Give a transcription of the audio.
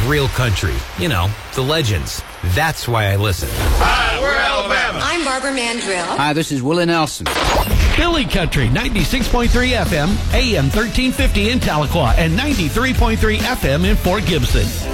Real country. You know, the legends. That's why I listen. Hi, we're Alabama. I'm Barbara Mandrill. Hi, this is Willie Nelson. Philly Country, 96.3 FM, AM 1350 in Tahlequah, and 93.3 FM in Fort Gibson.